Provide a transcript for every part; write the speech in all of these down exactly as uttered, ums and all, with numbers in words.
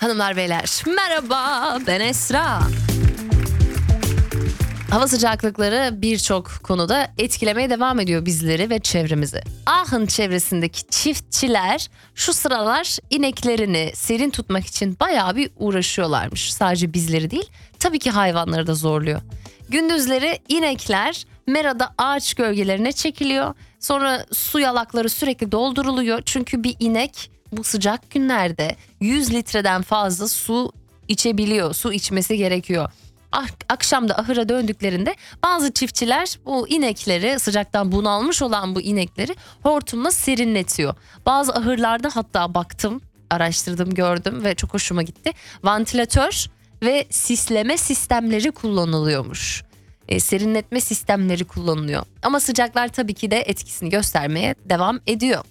Hanımlar beyler merhaba, ben Esra. Hava sıcaklıkları birçok konuda etkilemeye devam ediyor bizleri ve çevremizi. Ahın çevresindeki çiftçiler şu sıralar ineklerini serin tutmak için bayağı bir uğraşıyorlarmış. Sadece bizleri değil, tabii ki hayvanları da zorluyor. Gündüzleri inekler merada ağaç gölgelerine çekiliyor. Sonra su yalakları sürekli dolduruluyor. Çünkü bir inek bu sıcak günlerde yüz litreden fazla su içebiliyor. Su içmesi gerekiyor. Akşam da ahıra döndüklerinde bazı çiftçiler bu inekleri, sıcaktan bunalmış olan bu inekleri hortumla serinletiyor. Bazı ahırlarda hatta baktım, araştırdım, gördüm ve çok hoşuma gitti. Vantilatör ve sisleme sistemleri kullanılıyormuş. E, serinletme sistemleri kullanılıyor. Ama sıcaklar tabii ki de etkisini göstermeye devam ediyor.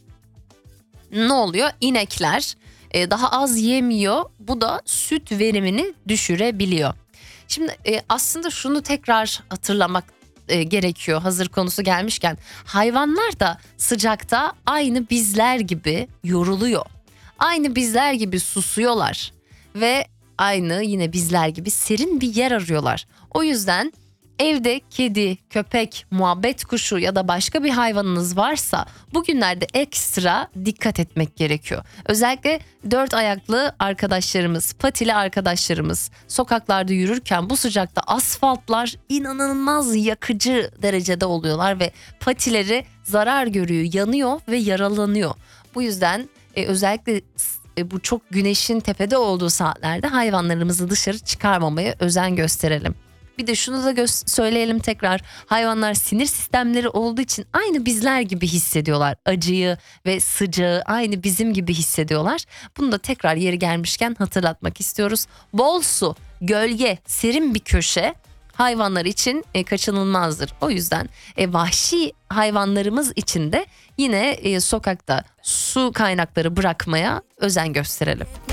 Ne oluyor? İnekler e, daha az yemiyor. Bu da süt verimini düşürebiliyor. Şimdi e, aslında şunu tekrar hatırlamak e, gerekiyor hazır konusu gelmişken. Hayvanlar da sıcakta aynı bizler gibi yoruluyor. Aynı bizler gibi susuyorlar ve aynı yine bizler gibi serin bir yer arıyorlar. O yüzden evde kedi, köpek, muhabbet kuşu ya da başka bir hayvanınız varsa bugünlerde ekstra dikkat etmek gerekiyor. Özellikle dört ayaklı arkadaşlarımız, patili arkadaşlarımız sokaklarda yürürken bu sıcakta asfaltlar inanılmaz yakıcı derecede oluyorlar ve patileri zarar görüyor, yanıyor ve yaralanıyor. Bu yüzden e, özellikle e, bu çok güneşin tepede olduğu saatlerde hayvanlarımızı dışarı çıkarmamaya özen gösterelim. Bir de şunu da gö- söyleyelim tekrar. Hayvanlar sinir sistemleri olduğu için aynı bizler gibi hissediyorlar. Acıyı ve sıcağı aynı bizim gibi hissediyorlar. Bunu da tekrar yeri gelmişken hatırlatmak istiyoruz. Bol su, gölge, serin bir köşe hayvanlar için e, kaçınılmazdır. O yüzden e, vahşi hayvanlarımız için de yine e, sokakta su kaynakları bırakmaya özen gösterelim.